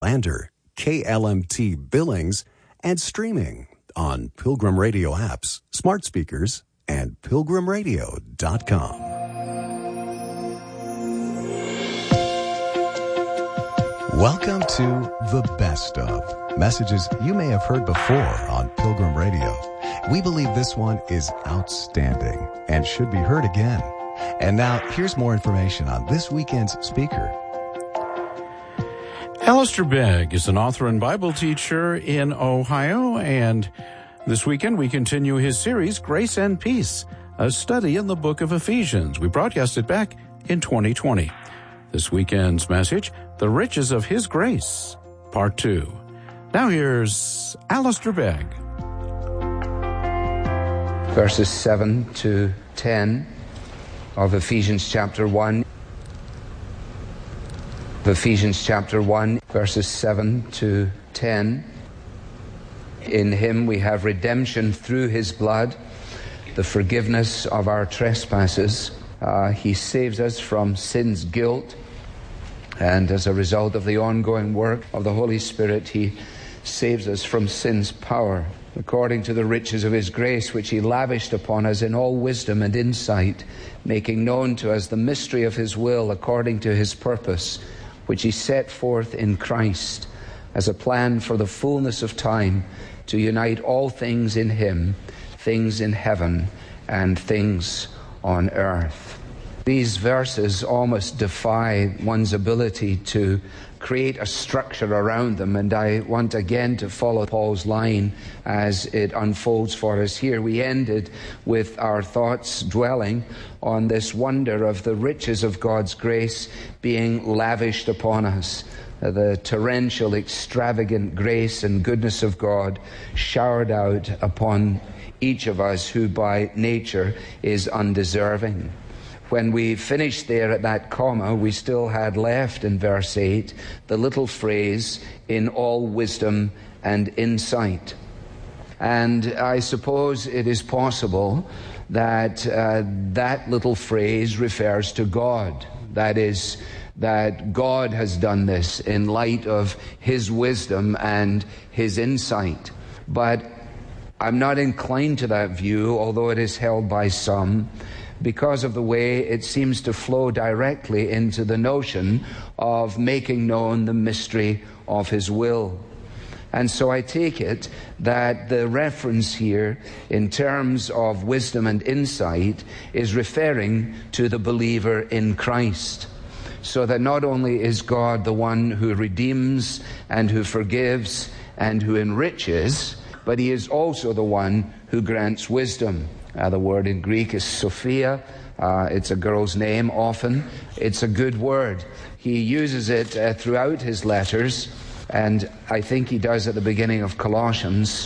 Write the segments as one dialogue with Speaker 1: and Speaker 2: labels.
Speaker 1: Lander, KLMT Billings, and streaming on Pilgrim Radio apps, smart speakers, and pilgrimradio.com. Welcome to The Best Of, messages you may have heard before on Pilgrim Radio. We believe this one is outstanding and should be heard again. And now, here's more information on this weekend's speaker.
Speaker 2: Alistair Begg is an author and Bible teacher in Ohio, and this weekend we continue his series, Grace and Peace, a study in the book of Ephesians. We broadcast it back in 2020. This weekend's message, The Riches of His Grace, Part 2. Now here's Alistair Begg.
Speaker 3: Verses 7 to 10 of Ephesians chapter 1. Ephesians chapter 1, verses 7 to 10. In him we have redemption through his blood, the forgiveness of our trespasses. He saves us from sin's guilt, and as a result of the ongoing work of the Holy Spirit, he saves us from sin's power, according to the riches of his grace, which he lavished upon us in all wisdom and insight, making known to us the mystery of his will, according to his purpose, which he set forth in Christ as a plan for the fullness of time, to unite all things in him, things in heaven and things on earth. These verses almost defy one's ability to create a structure around them, and I want again to follow Paul's line as it unfolds for us here. We ended with our thoughts dwelling on this wonder of the riches of God's grace being lavished upon us, the torrential, extravagant grace and goodness of God showered out upon each of us who by nature is undeserving. When we finished there at that comma, we still had left in verse 8 the little phrase, in all wisdom and insight. And I suppose it is possible that that little phrase refers to God. That is, that God has done this in light of his wisdom and his insight. But I'm not inclined to that view, although it is held by some, because of the way it seems to flow directly into the notion of making known the mystery of his will. And so I take it that the reference here in terms of wisdom and insight is referring to the believer in Christ. So that not only is God the one who redeems and who forgives and who enriches, but he is also the one who grants wisdom. The word in Greek is Sophia. It's a girl's name often. It's a good word. He uses it throughout his letters, and I think he does at the beginning of Colossians.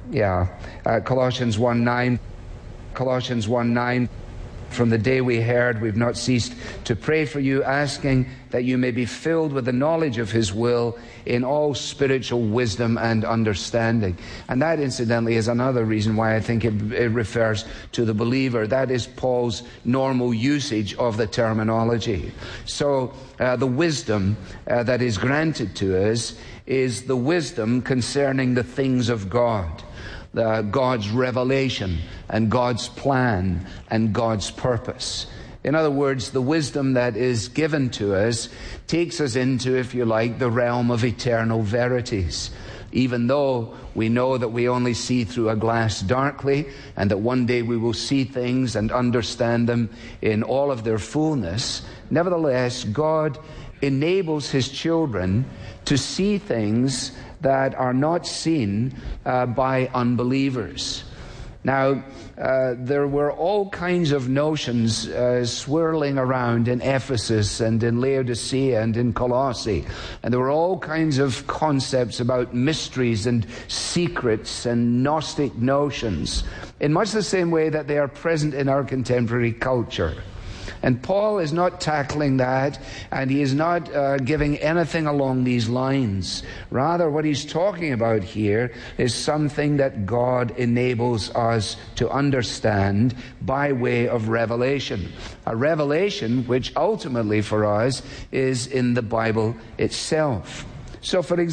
Speaker 3: Colossians 1:9. Colossians 1:9. From the day we heard, we've not ceased to pray for you, asking that you may be filled with the knowledge of his will in all spiritual wisdom and understanding. And that, incidentally, is another reason why I think it refers to the believer. That is Paul's normal usage of the terminology. So the wisdom that is granted to us is the wisdom concerning the things of God. God's revelation and God's plan and God's purpose. In other words, the wisdom that is given to us takes us into, if you like, the realm of eternal verities. Even though we know that we only see through a glass darkly, and that one day we will see things and understand them in all of their fullness, nevertheless, God enables his children to see things that are not seen by unbelievers. Now, there were all kinds of notions swirling around in Ephesus and in Laodicea and in Colossae. And there were all kinds of concepts about mysteries and secrets and Gnostic notions, in much the same way that they are present in our contemporary culture. And Paul is not tackling that, and he is not giving anything along these lines. Rather, what he's talking about here is something that God enables us to understand by way of revelation. A revelation which ultimately for us is in the Bible itself. So, for example,